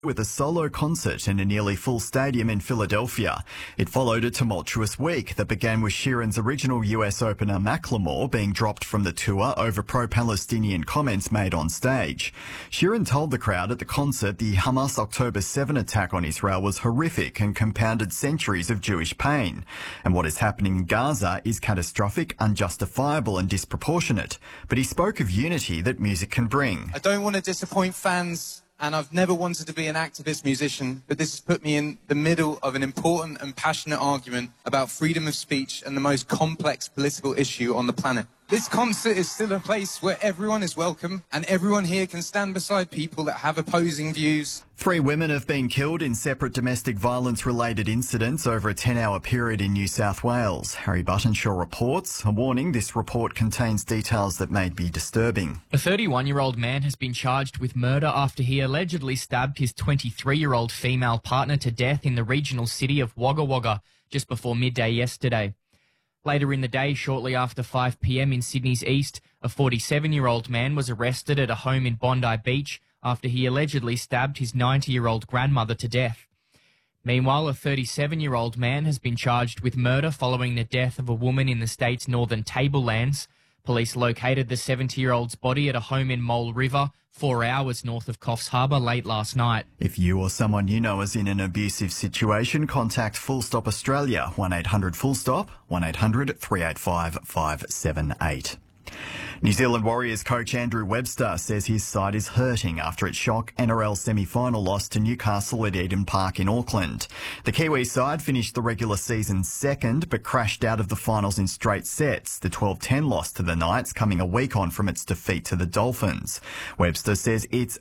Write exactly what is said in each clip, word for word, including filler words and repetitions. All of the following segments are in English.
with a solo concert in a nearly full stadium in Philadelphia. It followed a tumultuous week that began with Sheeran's original U S opener Macklemore being dropped from the tour over pro-Palestinian comments made on stage. Sheeran told the crowd at the concert the Hamas October seventh attack on Israel was horrific and compounded centuries of Jewish pain. And what is happening in Gaza is catastrophic, unjustifiable and disproportionate. But he spoke of unity that music can bring. I don't want to disappoint fans, and I've never wanted to be an activist musician, but this has put me in the middle of an important and passionate argument about freedom of speech and the most complex political issue on the planet. This concert is still a place where everyone is welcome and everyone here can stand beside people that have opposing views. Three women have been killed in separate domestic violence-related incidents over a ten-hour period in New South Wales. Harry Buttonshaw reports. A warning, this report contains details that may be disturbing. A thirty-one-year-old man has been charged with murder after he allegedly stabbed his twenty-three-year-old female partner to death in the regional city of Wagga Wagga just before midday yesterday. Later in the day, shortly after five p m in Sydney's east, a forty-seven-year-old man was arrested at a home in Bondi Beach after he allegedly stabbed his ninety-year-old grandmother to death. Meanwhile, a thirty-seven-year-old man has been charged with murder following the death of a woman in the state's northern tablelands. Police located the seventy-year-old's body at a home in Mole River, four hours north of Coffs Harbour, late last night. If you or someone you know is in an abusive situation, contact Full Stop Australia, one eight hundred full stop, one eight hundred three eight five five seven eight. New Zealand Warriors coach Andrew Webster says his side is hurting after its shock N R L semi-final loss to Newcastle at Eden Park in Auckland. The Kiwi side finished the regular season second but crashed out of the finals in straight sets, the twelve ten loss to the Knights coming a week on from its defeat to the Dolphins. Webster says it's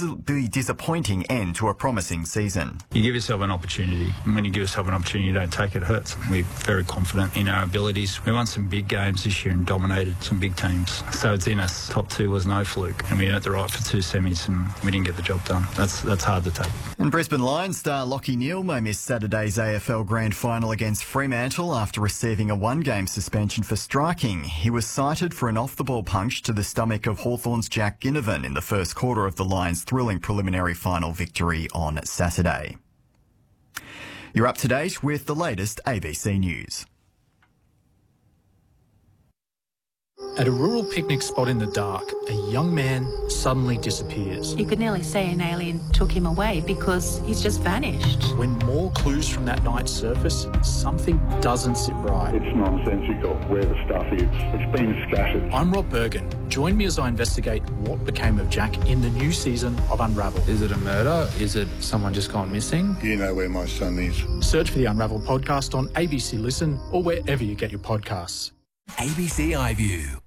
a disappointing end to a promising season. You give yourself an opportunity, and when you give yourself an opportunity you don't take it, it hurts. We're very confident in our abilities. We won some big games this year and dominated some big teams. So it's in us. Top two was no fluke, and we earned the right for two semis, and we didn't get the job done. That's that's hard to take. And Brisbane Lions star Lachie Neale may miss Saturday's A F L Grand Final against Fremantle after receiving a one-game suspension for striking. He was cited for an off-the-ball punch to the stomach of Hawthorn's Jack Ginnivan in the first quarter of the Lions' thrilling preliminary final victory on Saturday. You're up to date with the latest A B C News. At a rural picnic spot in the dark, a young man suddenly disappears. You could nearly say an alien took him away because he's just vanished. When more clues from that night surface, something doesn't sit right. It's nonsensical where the stuff is. It's been scattered. I'm Rob Bergen. Join me as I investigate what became of Jack in the new season of Unravel. Is it a murder? Is it someone just gone missing? You know where my son is. Search for the Unravel podcast on A B C Listen or wherever you get your podcasts. A B C iView.